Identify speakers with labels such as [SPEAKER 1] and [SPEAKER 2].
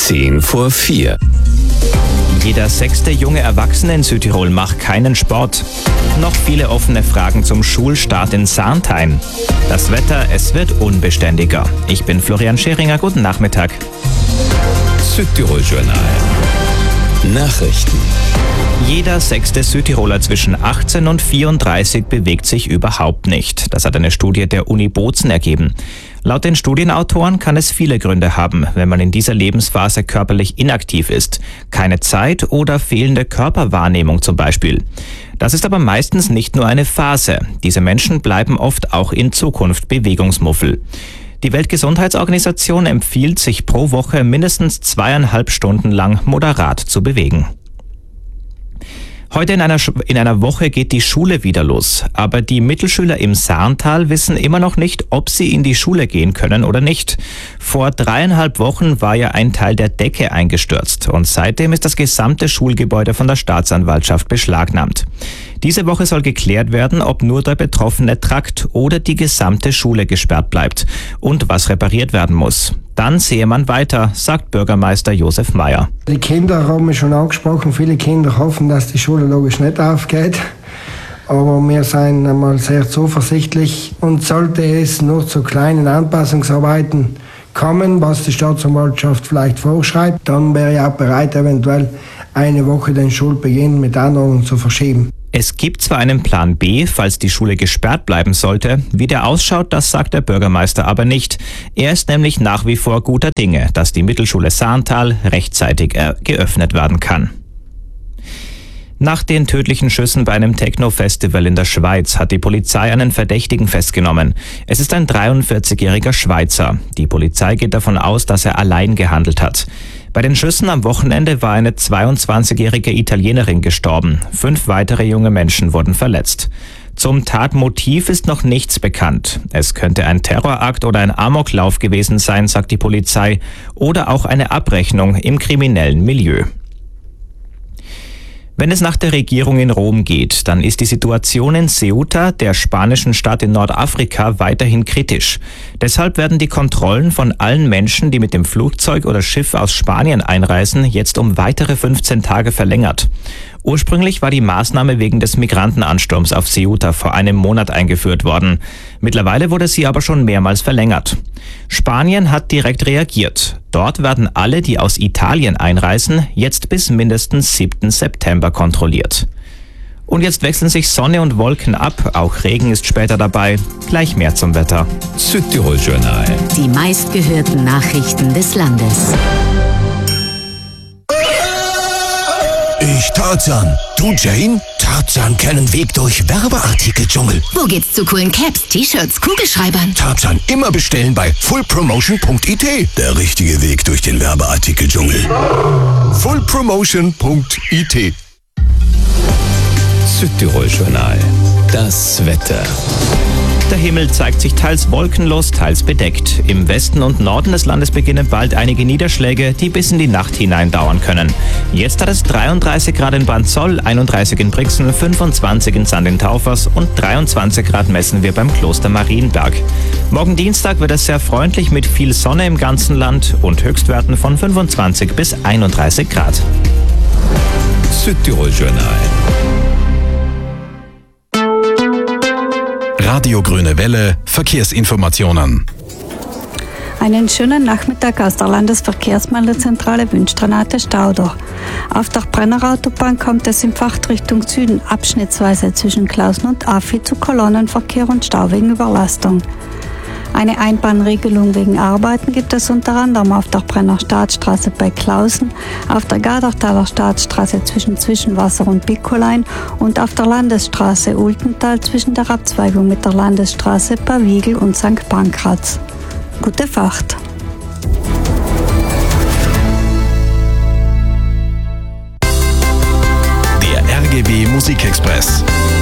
[SPEAKER 1] 4:10.
[SPEAKER 2] Jeder 6. junge Erwachsene in Südtirol macht keinen Sport. Noch viele offene Fragen zum Schulstart in Sarnthein. Das Wetter, es wird unbeständiger. Ich bin Florian Scheringer, guten Nachmittag.
[SPEAKER 1] Südtirol-Journal. Nachrichten.
[SPEAKER 2] Jeder 6. Südtiroler zwischen 18 und 34 bewegt sich überhaupt nicht. Das hat eine Studie der Uni Bozen ergeben. Laut den Studienautoren kann es viele Gründe haben, wenn man in dieser Lebensphase körperlich inaktiv ist. Keine Zeit oder fehlende Körperwahrnehmung zum Beispiel. Das ist aber meistens nicht nur eine Phase. Diese Menschen bleiben oft auch in Zukunft Bewegungsmuffel. Die Weltgesundheitsorganisation empfiehlt, sich pro Woche mindestens 2,5 Stunden lang moderat zu bewegen. Heute in einer Woche geht die Schule wieder los, aber die Mittelschüler im Sarntal wissen immer noch nicht, ob sie in die Schule gehen können oder nicht. Vor 3,5 Wochen war ja ein Teil der Decke eingestürzt und seitdem ist das gesamte Schulgebäude von der Staatsanwaltschaft beschlagnahmt. Diese Woche soll geklärt werden, ob nur der betroffene Trakt oder die gesamte Schule gesperrt bleibt und was repariert werden muss. Dann sehe man weiter, sagt Bürgermeister Josef Meyer.
[SPEAKER 3] Die Kinder haben wir schon angesprochen. Viele Kinder hoffen, dass die Schule logisch nicht aufgeht. Aber wir sind einmal sehr zuversichtlich. Und sollte es nur zu kleinen Anpassungsarbeiten kommen, was die Staatsanwaltschaft vielleicht vorschreibt, dann wäre ich auch bereit, eventuell eine Woche den Schulbeginn mit Anordnung zu verschieben.
[SPEAKER 2] Es gibt zwar einen Plan B, falls die Schule gesperrt bleiben sollte. Wie der ausschaut, das sagt der Bürgermeister aber nicht. Er ist nämlich nach wie vor guter Dinge, dass die Mittelschule Sarntal rechtzeitig geöffnet werden kann. Nach den tödlichen Schüssen bei einem Techno-Festival in der Schweiz hat die Polizei einen Verdächtigen festgenommen. Es ist ein 43-jähriger Schweizer. Die Polizei geht davon aus, dass er allein gehandelt hat. Bei den Schüssen am Wochenende war eine 22-jährige Italienerin gestorben. 5 weitere junge Menschen wurden verletzt. Zum Tatmotiv ist noch nichts bekannt. Es könnte ein Terrorakt oder ein Amoklauf gewesen sein, sagt die Polizei, oder auch eine Abrechnung im kriminellen Milieu. Wenn es nach der Regierung in Rom geht, dann ist die Situation in Ceuta, der spanischen Stadt in Nordafrika, weiterhin kritisch. Deshalb werden die Kontrollen von allen Menschen, die mit dem Flugzeug oder Schiff aus Spanien einreisen, jetzt um weitere 15 Tage verlängert. Ursprünglich war die Maßnahme wegen des Migrantenansturms auf Ceuta vor einem Monat eingeführt worden. Mittlerweile wurde sie aber schon mehrmals verlängert. Spanien hat direkt reagiert. Dort werden alle, die aus Italien einreisen, jetzt bis mindestens 7. September kontrolliert. Und jetzt wechseln sich Sonne und Wolken ab. Auch Regen ist später dabei. Gleich mehr zum Wetter.
[SPEAKER 1] Südtirol-Journal.
[SPEAKER 4] Die meistgehörten Nachrichten des Landes.
[SPEAKER 5] Ich Tarzan. Du Jane? Tarzan kennen Weg durch Werbeartikeldschungel.
[SPEAKER 4] Wo geht's zu coolen Caps, T-Shirts, Kugelschreibern?
[SPEAKER 5] Tarzan immer bestellen bei fullpromotion.it. Der richtige Weg durch den Werbeartikeldschungel. fullpromotion.it.
[SPEAKER 1] Südtirol-Journal. Das Wetter.
[SPEAKER 2] Der Himmel zeigt sich teils wolkenlos, teils bedeckt. Im Westen und Norden des Landes beginnen bald einige Niederschläge, die bis in die Nacht hinein dauern können. Jetzt hat es 33 Grad in Banzoll, 31 in Brixen, 25 in St. in Taufers und 23 Grad messen wir beim Kloster Marienberg. Morgen Dienstag wird es sehr freundlich mit viel Sonne im ganzen Land und Höchstwerten von 25 bis 31 Grad.
[SPEAKER 1] Südtirol-Journal.
[SPEAKER 6] Radio Grüne Welle, Verkehrsinformationen.
[SPEAKER 7] Einen schönen Nachmittag aus der Landesverkehrsmeldezentrale wünscht Renate Stauder. Auf der Brennerautobahn kommt es in Fahrtrichtung Süden abschnittsweise zwischen Klausen und Affi zu Kolonnenverkehr und Stau wegen Überlastung. Eine Einbahnregelung wegen Arbeiten gibt es unter anderem auf der Brenner Staatsstraße bei Klausen, auf der Gardertaler Staatsstraße zwischen Zwischenwasser und Bikolein und auf der Landesstraße Ultental zwischen der Abzweigung mit der Landesstraße bei Wiegel und St. Pankraz. Gute Fahrt!
[SPEAKER 6] Der RGW Musikexpress.